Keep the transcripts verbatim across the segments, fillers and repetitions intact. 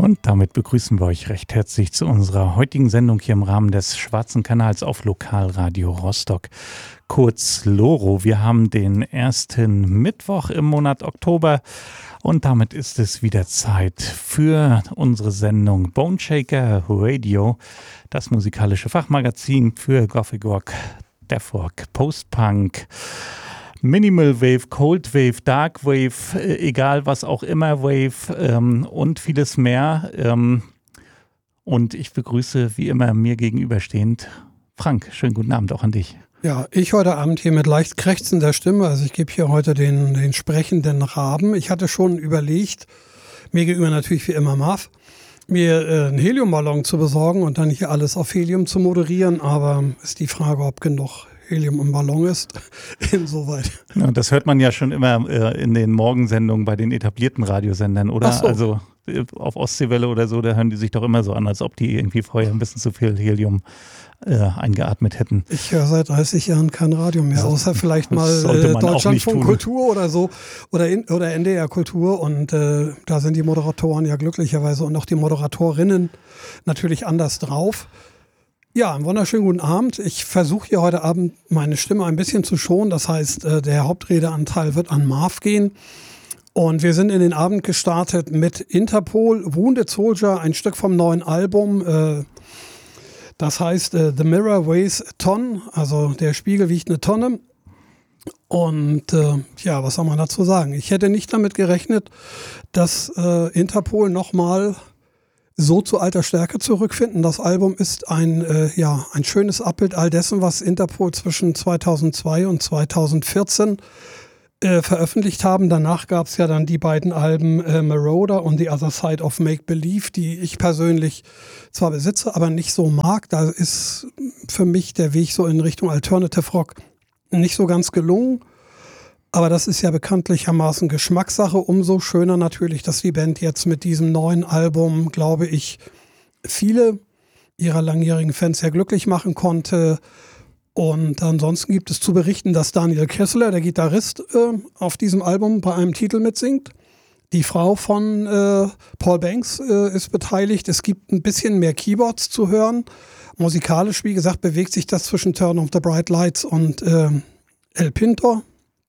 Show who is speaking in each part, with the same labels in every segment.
Speaker 1: Und damit begrüßen wir euch recht herzlich zu unserer heutigen Sendung hier im Rahmen des Schwarzen Kanals auf Lokalradio Rostock, kurz LoRo. Wir haben den ersten Mittwoch im Monat Oktober und damit ist es wieder Zeit für unsere Sendung Boneshaker Radio, das musikalische Fachmagazin für Gothic Rock, Death Rock, Post-Punk, Minimal Wave, Cold Wave, Dark Wave, äh, egal was auch immer Wave ähm, und vieles mehr. Ähm, und ich begrüße wie immer mir gegenüberstehend Frank. Schönen guten Abend auch an dich.
Speaker 2: Ja, ich heute Abend hier mit leicht krächzender Stimme. Also ich gebe hier heute den, den sprechenden Raben. Ich hatte schon überlegt, mir gegenüber natürlich wie immer Marv, mir äh, einen Heliumballon zu besorgen und dann hier alles auf Helium zu moderieren. Aber ist die Frage, ob genug Helium im Ballon ist. Insoweit.
Speaker 1: Ja, das hört man ja schon immer äh, in den Morgensendungen bei den etablierten Radiosendern, oder?
Speaker 2: Ach so.
Speaker 1: Also äh, auf Ostseewelle oder so, da hören die sich doch immer so an, als ob die irgendwie vorher ein bisschen zu viel Helium äh, eingeatmet hätten.
Speaker 2: Ich höre seit dreißig Jahren kein Radio mehr, außer vielleicht mal äh, Deutschlandfunk Kultur oder so oder, in, oder N D R Kultur und äh, da sind die Moderatoren ja glücklicherweise und auch die Moderatorinnen natürlich anders drauf. Ja, einen wunderschönen guten Abend. Ich versuche hier heute Abend meine Stimme ein bisschen zu schonen. Das heißt, der Hauptredeanteil wird an Marv gehen. Und wir sind in den Abend gestartet mit Interpol, Wounded Soldier, ein Stück vom neuen Album. Das heißt, The Mirror Weighs a Ton, also der Spiegel wiegt eine Tonne. Und ja, was soll man dazu sagen? Ich hätte nicht damit gerechnet, dass Interpol nochmal so zu alter Stärke zurückfinden. Das Album ist ein, äh, ja, ein schönes Abbild all dessen, was Interpol zwischen zweitausendzwei und zweitausendvierzehn äh, veröffentlicht haben. Danach gab es ja dann die beiden Alben äh, Marauder und The Other Side of Make Believe, die ich persönlich zwar besitze, aber nicht so mag. Da ist für mich der Weg so in Richtung Alternative Rock nicht so ganz gelungen. Aber das ist ja bekanntlichermaßen Geschmackssache. Umso schöner natürlich, dass die Band jetzt mit diesem neuen Album, glaube ich, viele ihrer langjährigen Fans sehr glücklich machen konnte. Und ansonsten gibt es zu berichten, dass Daniel Kessler, der Gitarrist, äh, auf diesem Album bei einem Titel mitsingt. Die Frau von äh, Paul Banks äh, ist beteiligt. Es gibt ein bisschen mehr Keyboards zu hören. Musikalisch, wie gesagt, bewegt sich das zwischen Turn of the Bright Lights und äh, El Pintor.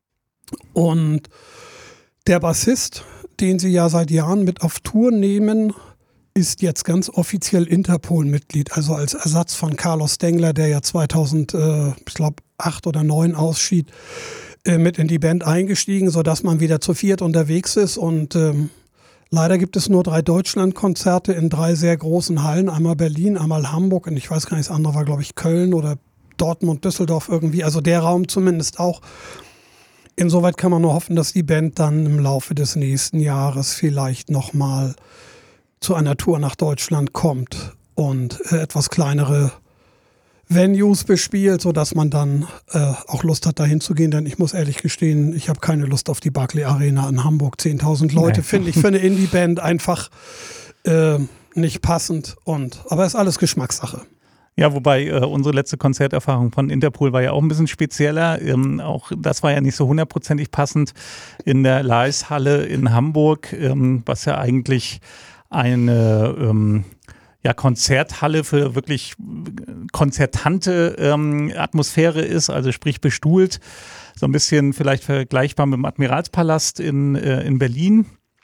Speaker 2: Und der Bassist, den sie ja seit Jahren mit auf Tour nehmen, ist jetzt ganz offiziell Interpol-Mitglied, also als Ersatz von Carlos Stengler, der ja zweitausend, äh, ich glaube, acht oder neun ausschied, äh, mit in die Band eingestiegen, sodass man wieder zu viert unterwegs ist. Und ähm, leider gibt es nur drei Deutschlandkonzerte in drei sehr großen Hallen, einmal Berlin, einmal Hamburg und ich weiß gar nicht, das andere war, glaube ich, Köln oder Dortmund, Düsseldorf irgendwie, also der Raum zumindest auch. Insoweit kann man nur hoffen, dass die Band dann im Laufe des nächsten Jahres vielleicht nochmal zu einer Tour nach Deutschland kommt und äh, etwas kleinere Venues bespielt, sodass man dann äh, auch Lust hat, dahin zu gehen. Denn ich muss ehrlich gestehen, ich habe keine Lust auf die Barclay Arena in Hamburg. zehntausend Leute, nee. Finde ich für eine Indie-Band einfach äh, nicht passend. Und, aber ist alles Geschmackssache.
Speaker 1: Ja, wobei äh, unsere letzte Konzerterfahrung von Interpol war ja auch ein bisschen spezieller. Ähm, auch das war ja nicht so hundertprozentig passend in der Laishalle in Hamburg, ähm, was ja eigentlich eine ähm, ja, Konzerthalle für wirklich konzertante ähm, Atmosphäre ist, also sprich bestuhlt. So ein bisschen vielleicht vergleichbar mit dem Admiralspalast in, äh, in Berlin.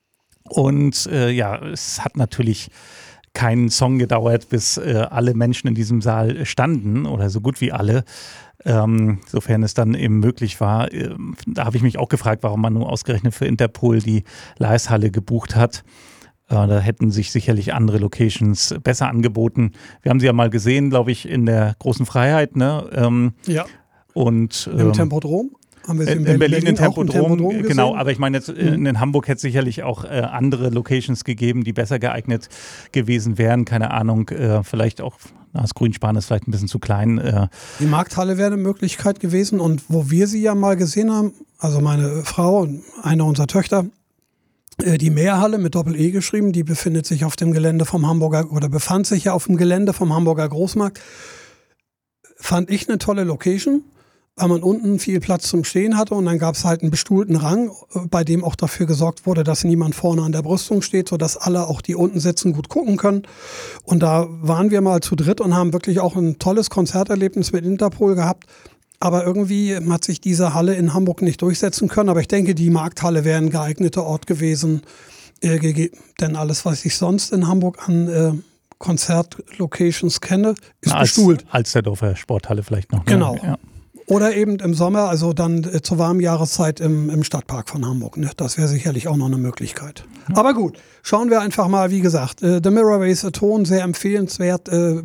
Speaker 1: Und äh, ja, es hat natürlich keinen Song gedauert, bis äh, alle Menschen in diesem Saal standen oder so gut wie alle, ähm, sofern es dann eben möglich war. Ähm, da habe ich mich auch gefragt, warum man nur ausgerechnet für Interpol die Laishalle gebucht hat. Äh, da hätten sich sicherlich andere Locations besser angeboten. Wir haben sie ja mal gesehen, glaube ich, in der Großen Freiheit. Ne? Ähm,
Speaker 2: ja.
Speaker 1: Und, ähm,
Speaker 2: im Tempodrom. Haben wir
Speaker 1: in,
Speaker 2: in,
Speaker 1: in Berlin, Berlin
Speaker 2: im
Speaker 1: Tempodrom,
Speaker 2: Tempodrom
Speaker 1: genau, aber ich meine jetzt in, in Hamburg hätte es sicherlich auch äh, andere Locations gegeben, die besser geeignet gewesen wären, keine Ahnung, äh, vielleicht auch, na, das Grünspan ist vielleicht ein bisschen zu klein. Äh.
Speaker 2: Die Markthalle wäre eine Möglichkeit gewesen und wo wir sie ja mal gesehen haben, also meine Frau und eine unserer Töchter, äh, die Meerhalle mit Doppel-E geschrieben, die befindet sich auf dem Gelände vom Hamburger, oder befand sich ja auf dem Gelände vom Hamburger Großmarkt, fand ich eine tolle Location. weil man unten viel Platz zum Stehen hatte und dann gab es halt einen bestuhlten Rang, bei dem auch dafür gesorgt wurde, dass niemand vorne an der Brüstung steht, sodass alle, auch die unten sitzen, gut gucken können. Und da waren wir mal zu dritt und haben wirklich auch ein tolles Konzerterlebnis mit Interpol gehabt. Aber irgendwie hat sich diese Halle in Hamburg nicht durchsetzen können. Aber ich denke, die Markthalle wäre ein geeigneter Ort gewesen, äh, gegeben. Denn alles, was ich sonst in Hamburg an äh, Konzertlocations kenne, ist
Speaker 1: Na,
Speaker 2: bestuhlt.
Speaker 1: Als Alsterdorfer Sporthalle vielleicht noch. Ne?
Speaker 2: Genau.
Speaker 1: Ja.
Speaker 2: Oder eben im Sommer, also dann äh, zur warmen Jahreszeit im, im Stadtpark von Hamburg. Ne? Das wäre sicherlich auch noch eine Möglichkeit. Ja. Aber gut, schauen wir einfach mal, wie gesagt, äh, The Mirrorways Aton, sehr empfehlenswert, äh,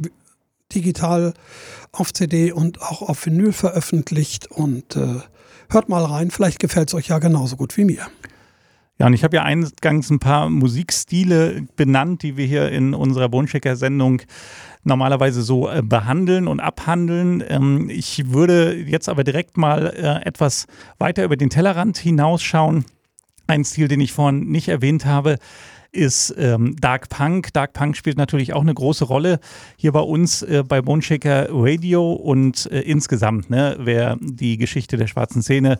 Speaker 2: digital auf C D und auch auf Vinyl veröffentlicht. Und äh, hört mal rein, vielleicht gefällt es euch ja genauso gut wie mir.
Speaker 1: Ja, und ich habe ja eingangs ein paar Musikstile benannt, die wir hier in unserer Bonechecker-Sendung normalerweise so äh, behandeln und abhandeln. Ähm, ich würde jetzt aber direkt mal äh, etwas weiter über den Tellerrand hinausschauen. Ein Stil, den ich vorhin nicht erwähnt habe, ist ähm, Dark Punk. Dark Punk spielt natürlich auch eine große Rolle hier bei uns äh, bei Bonechecker Radio und äh, insgesamt, ne, wer die Geschichte der schwarzen Szene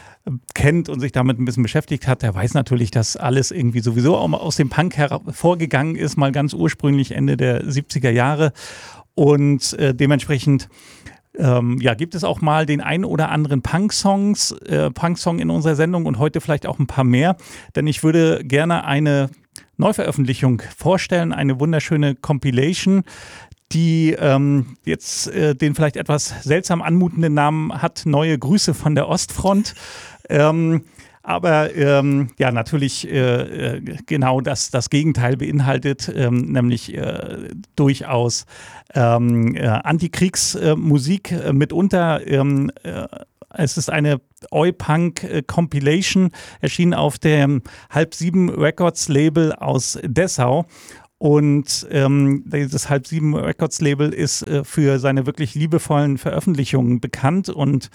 Speaker 1: kennt und sich damit ein bisschen beschäftigt hat, der weiß natürlich, dass alles irgendwie sowieso auch aus dem Punk hervorgegangen ist, mal ganz ursprünglich Ende der siebziger Jahre. Und äh, dementsprechend ähm, ja, gibt es auch mal den einen oder anderen Punk-Songs, äh, Punk-Song in unserer Sendung und heute vielleicht auch ein paar mehr, denn ich würde gerne eine Neuveröffentlichung vorstellen, eine wunderschöne Compilation, die ähm, jetzt äh, den vielleicht etwas seltsam anmutenden Namen hat, Neue Grüße von der Ostfront. Ähm, aber ähm, ja, natürlich äh, genau das, das Gegenteil beinhaltet, ähm, nämlich äh, durchaus ähm, äh, Antikriegsmusik äh, mitunter. Ähm, äh, es ist eine Oi-Punk-Compilation, erschienen auf dem Halb Sieben Records Label aus Dessau. Und ähm, dieses Halb Sieben Records Label ist äh, für seine wirklich liebevollen Veröffentlichungen bekannt. Und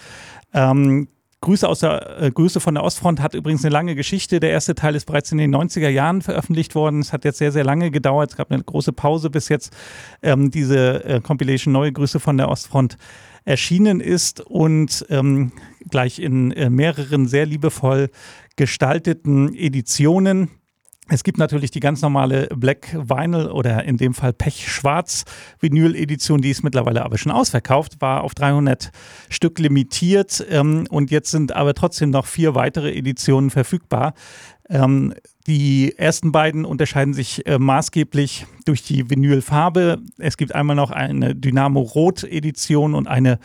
Speaker 1: ähm, Grüße, aus der, äh, Grüße von der Ostfront hat übrigens eine lange Geschichte. Der erste Teil ist bereits in den neunziger Jahren veröffentlicht worden. Es hat jetzt sehr, sehr lange gedauert. Es gab eine große Pause, bis jetzt ähm, diese äh, Compilation Neue Grüße von der Ostfront erschienen ist und ähm, gleich in äh, mehreren sehr liebevoll gestalteten Editionen. Es gibt natürlich die ganz normale Black Vinyl oder in dem Fall Pechschwarz Vinyl-Edition, die ist mittlerweile aber schon ausverkauft, war auf dreihundert Stück limitiert ähm, und jetzt sind aber trotzdem noch vier weitere Editionen verfügbar. Ähm, die ersten beiden unterscheiden sich äh, maßgeblich durch die Vinylfarbe. Es gibt einmal noch eine Dynamo-Rot-Edition und eine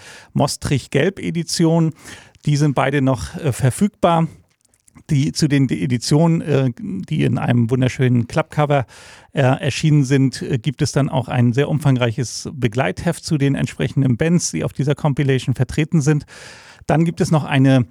Speaker 1: Mostrich-Gelb-Edition. Die sind beide noch äh, verfügbar. Die, zu den Editionen, äh, die in einem wunderschönen Klappcover äh, erschienen sind, äh, gibt es dann auch ein sehr umfangreiches Begleitheft zu den entsprechenden Bands, die auf dieser Compilation vertreten sind. Dann gibt es noch eine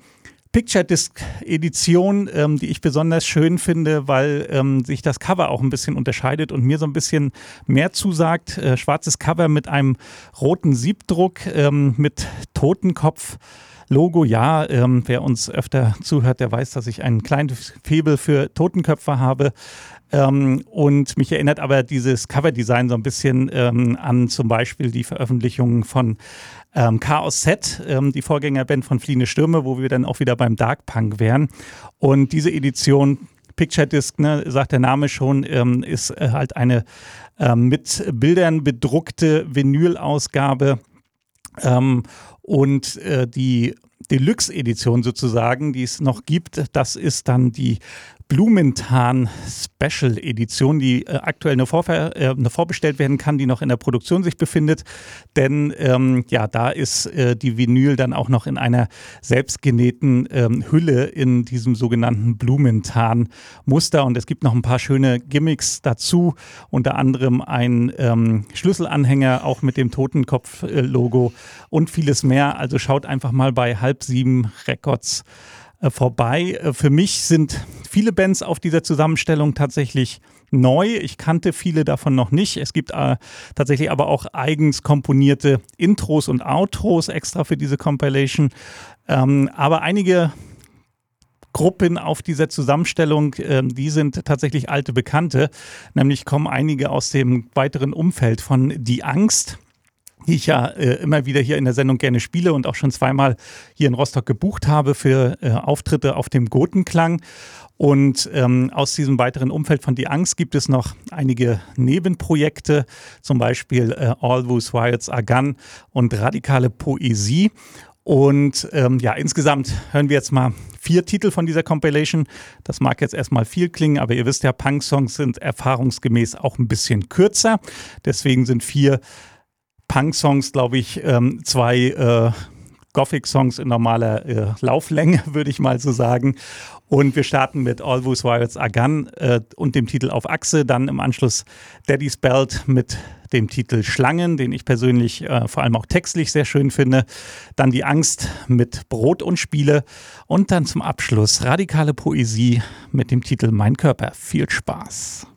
Speaker 1: Picture-Disc-Edition, ähm, die ich besonders schön finde, weil ähm, sich das Cover auch ein bisschen unterscheidet und mir so ein bisschen mehr zusagt. Äh, schwarzes Cover mit einem roten Siebdruck, ähm, mit Totenkopf. Logo, ja, ähm, wer uns öfter zuhört, der weiß, dass ich ein kleines Faible für Totenköpfe habe. Ähm, und mich erinnert aber dieses Coverdesign so ein bisschen ähm, an zum Beispiel die Veröffentlichungen von ähm, Chaos Set, ähm, die Vorgängerband von Fliehende Stürme, wo wir dann auch wieder beim Dark Punk wären. Und diese Edition Picture Disc, ne, sagt der Name schon, ähm, ist äh, halt eine ähm, mit Bildern bedruckte Vinyl-Ausgabe. Ähm, und äh, die Deluxe-Edition sozusagen, die es noch gibt, das ist dann die Blumenthal Special Edition, die äh, aktuell nur, vorver- äh, nur vorbestellt werden kann, die noch in der Produktion sich befindet. Denn ähm, ja, da ist äh, die Vinyl dann auch noch in einer selbstgenähten ähm, Hülle in diesem sogenannten Blumenthal-Muster. Und es gibt noch ein paar schöne Gimmicks dazu, unter anderem ein ähm, Schlüsselanhänger, auch mit dem Totenkopf-Logo und vieles mehr. Also schaut einfach mal bei Halb Sieben Records vorbei. Für mich sind viele Bands auf dieser Zusammenstellung tatsächlich neu. Ich kannte viele davon noch nicht. Es gibt äh, tatsächlich aber auch eigens komponierte Intros und Outros extra für diese Compilation. Ähm, aber einige Gruppen auf dieser Zusammenstellung, äh, die sind tatsächlich alte Bekannte. Nämlich kommen einige aus dem weiteren Umfeld von Die Angst. die ich ja äh, immer wieder hier in der Sendung gerne spiele und auch schon zweimal hier in Rostock gebucht habe für äh, Auftritte auf dem Gotenklang. Und ähm, aus diesem weiteren Umfeld von Die Angst gibt es noch einige Nebenprojekte, zum Beispiel äh, All Those Riots Are Gone und Radikale Poesie. Und ähm, ja, insgesamt hören wir jetzt mal vier Titel von dieser Compilation. Das mag jetzt erstmal viel klingen, aber ihr wisst ja, Punk-Songs sind erfahrungsgemäß auch ein bisschen kürzer. Deswegen sind vier Punk-Songs, glaube ich, ähm, zwei äh, Gothic-Songs in normaler äh, Lauflänge, würde ich mal so sagen. Und wir starten mit All Those Riots Are Gone äh, und dem Titel Auf Achse. Dann im Anschluss Daddy's Belt mit dem Titel Schlangen, den ich persönlich äh, vor allem auch textlich sehr schön finde. Dann Die Angst mit Brot und Spiele. Und dann zum Abschluss Radikale Poesie mit dem Titel Mein Körper. Viel Spaß.